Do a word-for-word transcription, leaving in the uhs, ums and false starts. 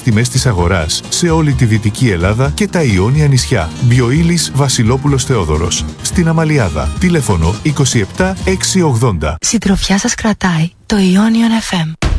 τιμές της αγοράς σε όλη τη Δυτική Ελλάδα και τα Ιόνια νησιά. Μπιοήλις Βασιλόπουλος Θεόδωρος. Στην Αμαλιάδα. Τηλέφωνο είκοσι επτά εξακόσια ογδόντα. Συντροφιά σας κρατάει το Ionian εφ εμ.